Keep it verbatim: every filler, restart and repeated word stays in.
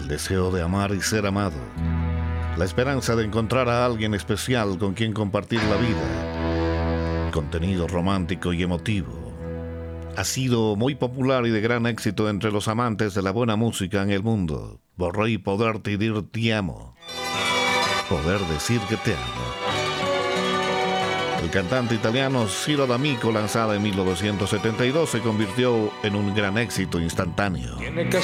el deseo de amar y ser amado, la esperanza de encontrar a alguien especial con quien compartir la vida, contenido romántico y emotivo. Ha sido muy popular y de gran éxito entre los amantes de la buena música en el mundo. Vorrei poderti dir ti amo. Poder decir que te amo. El cantante italiano Ciro D'Amico, lanzada en mil novecientos setenta y dos, se convirtió en un gran éxito instantáneo.